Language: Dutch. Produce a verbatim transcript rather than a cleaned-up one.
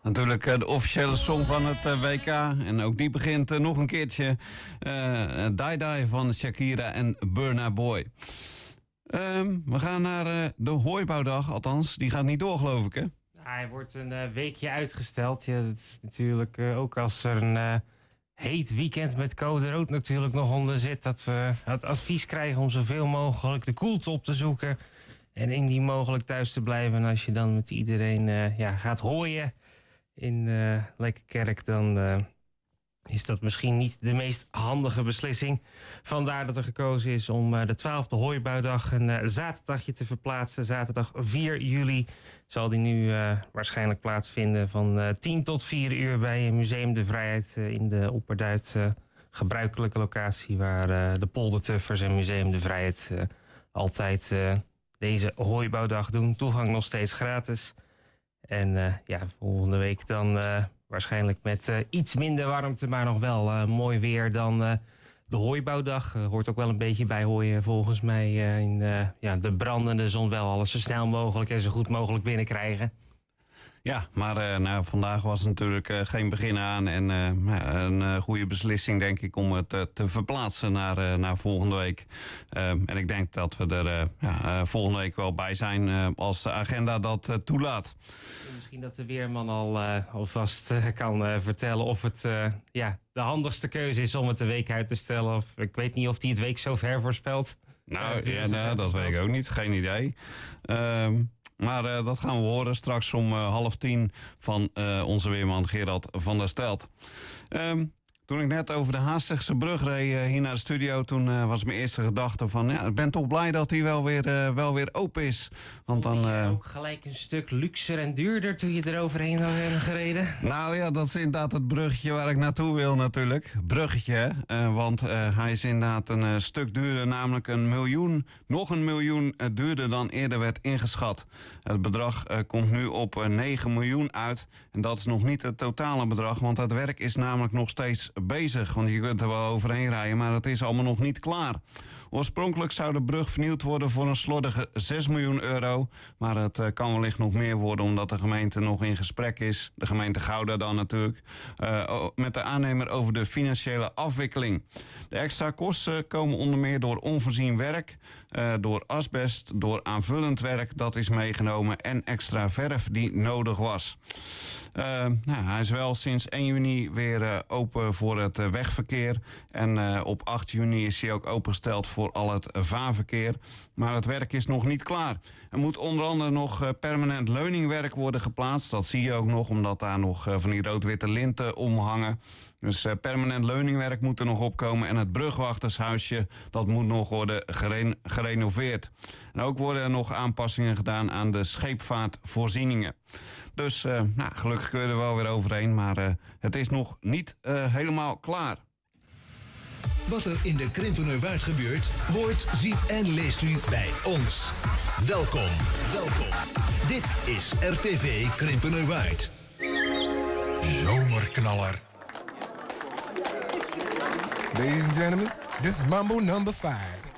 Natuurlijk uh, de officiële song van het uh, W K. En ook die begint uh, nog een keertje. Uh, Die Die van Shakira en Burna Boy. Um, we gaan naar uh, de hooibouwdag. Althans, die gaat niet door, geloof ik, hè? Hij wordt een uh, weekje uitgesteld. Ja, het is natuurlijk uh, ook als er een uh, heet weekend met code rood natuurlijk nog onder zit, dat we het advies krijgen om zoveel mogelijk de koelte op te zoeken en indien mogelijk thuis te blijven. En als je dan met iedereen uh, ja, gaat hooien in uh, Lekkerkerk, dan uh, is dat misschien niet de meest handige beslissing. Vandaar dat er gekozen is om uh, de twaalfde hooibouwdag een uh, zaterdagje te verplaatsen. Zaterdag vier juli zal die nu uh, waarschijnlijk plaatsvinden van uh, tien tot vier uur bij Museum de Vrijheid uh, in de Opperduit. Uh, gebruikelijke locatie waar uh, de Poldertuffers en Museum de Vrijheid uh, altijd uh, deze hooibouwdag doen. Toegang nog steeds gratis. En uh, ja, volgende week dan uh, waarschijnlijk met uh, iets minder warmte, maar nog wel uh, mooi weer dan uh, de hooibouwdag. Uh, hoort ook wel een beetje bij hooien volgens mij. Uh, in uh, ja, de brandende zon wel alles zo snel mogelijk en zo goed mogelijk binnenkrijgen. Ja, maar uh, nou, vandaag was natuurlijk uh, geen begin aan. En uh, een uh, goede beslissing, denk ik, om het uh, te verplaatsen naar, uh, naar volgende week. Uh, en ik denk dat we er uh, ja, uh, volgende week wel bij zijn uh, als de agenda dat uh, toelaat. Misschien dat de weerman al uh, alvast uh, kan uh, vertellen of het uh, ja, de handigste keuze is om het de week uit te stellen. Of, ik weet niet of hij het week zo ver voorspelt. Nou, ja, nou dat weet ik ook niet. Geen idee. Uh, Maar uh, dat gaan we horen straks om uh, half tien van uh, onze weerman Gerard van der Stelt. Um, Toen ik net over de Haastegse brug reed uh, hier naar de studio, toen uh, was mijn eerste gedachte van, ja, ik ben toch blij dat hij wel weer, uh, wel weer open is. Want dan uh... ook gelijk een stuk luxer en duurder toen je er overheen had gereden. Nou ja, dat is inderdaad het bruggetje waar ik naartoe wil natuurlijk. Bruggetje, hè? Uh, want uh, hij is inderdaad een uh, stuk duurder, namelijk een miljoen, nog een miljoen uh, duurder dan eerder werd ingeschat. Het bedrag uh, komt nu op uh, negen miljoen uit. En dat is nog niet het totale bedrag, want het werk is namelijk nog steeds bezig. Want je kunt er wel overheen rijden, maar het is allemaal nog niet klaar. Oorspronkelijk zou de brug vernieuwd worden voor een slordige zes miljoen euro. Maar het uh, kan wellicht nog meer worden, omdat de gemeente nog in gesprek is. De gemeente Gouda dan natuurlijk. Uh, met de aannemer over de financiële afwikkeling. De extra kosten komen onder meer door onvoorzien werk, uh, door asbest, door aanvullend werk dat is meegenomen en extra verf die nodig was. Uh, nou, hij is wel sinds één juni weer uh, open voor het uh, wegverkeer. En uh, op acht juni is hij ook opengesteld voor al het uh, vaarverkeer. Maar het werk is nog niet klaar. Er moet onder andere nog uh, permanent leuningwerk worden geplaatst. Dat zie je ook nog, omdat daar nog uh, van die rood-witte linten omhangen. Dus uh, permanent leuningwerk moet er nog opkomen. En het brugwachtershuisje, dat moet nog worden gere- gerenoveerd. En ook worden er nog aanpassingen gedaan aan de scheepvaartvoorzieningen. Dus uh, nou, gelukkig kun je er wel weer overheen. Maar uh, het is nog niet uh, helemaal klaar. Wat er in de Krimpenerwaard gebeurt, hoort, ziet en leest u bij ons. Welkom, welkom. Dit is R T V Krimpenerwaard. Zomerknaller. Ladies and gentlemen, this is Mambo number five.